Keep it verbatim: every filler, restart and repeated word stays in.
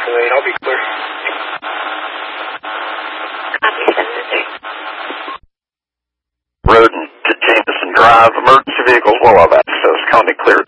eight. I'll be clear. Copy, seven three. Road to Jameson Drive. Emergency vehicles will have access. Call me clear.